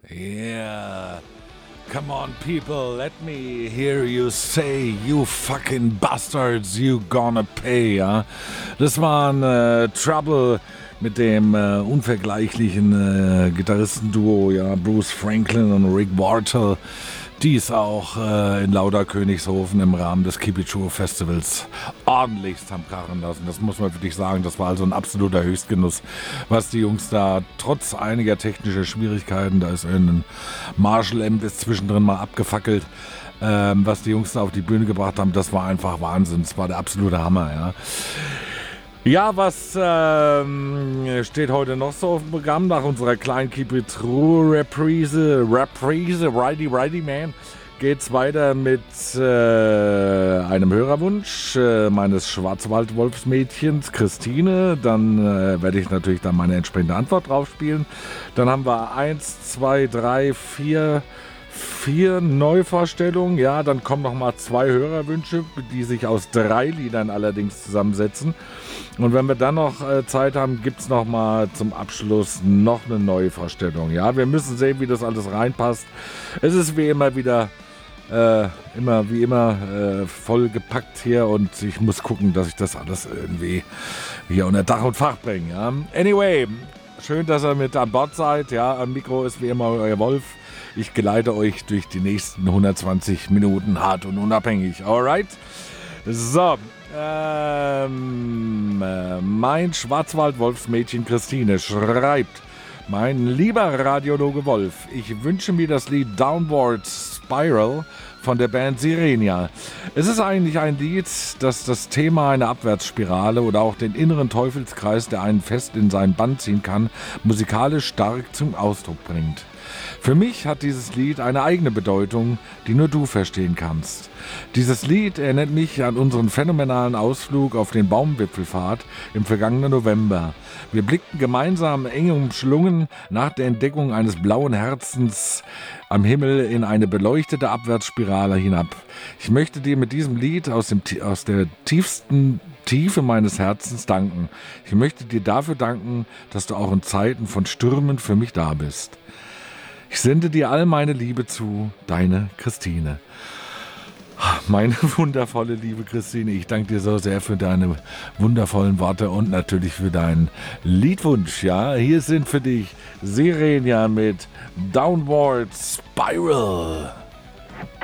Yeah. Come on, people, let me hear you say, you fucking bastards, you gonna pay, ja. Das waren Trouble mit dem unvergleichlichen Gitarristenduo, ja, Bruce Franklin und Rick Wartel, die es auch in Lauderkönigshofen im Rahmen des Kibichur Festivals ordentlichst haben krachen lassen. Das muss man wirklich sagen, das war also ein absoluter Höchstgenuss, was die Jungs da trotz einiger technischer Schwierigkeiten, da ist ein Marshall-Amp ist zwischendrin mal abgefackelt, was die Jungs da auf die Bühne gebracht haben, das war einfach Wahnsinn, das war der absolute Hammer, ja. Ja, was steht heute noch so auf dem Programm nach unserer kleinen Keep It True Reprise, Righty Man, geht's weiter mit einem Hörerwunsch meines Schwarzwald-Wolfsmädchens Christine. Dann werde ich natürlich dann meine entsprechende Antwort drauf spielen. Dann haben wir 1, 2, 3, 4 Neuvorstellungen. Ja, dann kommen nochmal 2 Hörerwünsche, die sich aus 3 Liedern allerdings zusammensetzen. Und wenn wir dann noch Zeit haben, gibt es nochmal zum Abschluss noch eine neue Vorstellung. Ja, wir müssen sehen, wie das alles reinpasst. Es ist wie immer wieder voll gepackt hier und ich muss gucken, dass ich das alles irgendwie hier unter Dach und Fach bringe. Ja. Anyway, schön, dass ihr mit an Bord seid. Ja, am Mikro ist wie immer euer Wolf. Ich geleite euch durch die nächsten 120 Minuten hart und unabhängig. Alright? So, mein Schwarzwald-Wolfsmädchen Christine schreibt: Mein lieber Radiologe Wolf, ich wünsche mir das Lied Downward Spiral von der Band Sirenia. Es ist eigentlich ein Lied, das das Thema einer Abwärtsspirale oder auch den inneren Teufelskreis, der einen fest in seinen Bann ziehen kann, musikalisch stark zum Ausdruck bringt. Für mich hat dieses Lied eine eigene Bedeutung, die nur du verstehen kannst. Dieses Lied erinnert mich an unseren phänomenalen Ausflug auf den Baumwipfelpfad im vergangenen November. Wir blickten gemeinsam eng umschlungen nach der Entdeckung eines blauen Herzens am Himmel in eine beleuchtete Abwärtsspirale hinab. Ich möchte dir mit diesem Lied aus der tiefsten Tiefe meines Herzens danken. Ich möchte dir dafür danken, dass du auch in Zeiten von Stürmen für mich da bist. Ich sende dir all meine Liebe zu, deine Christine. Meine wundervolle liebe Christine, ich danke dir so sehr für deine wundervollen Worte und natürlich für deinen Liedwunsch. Ja, hier sind für dich Sirenia mit Downward Spiral.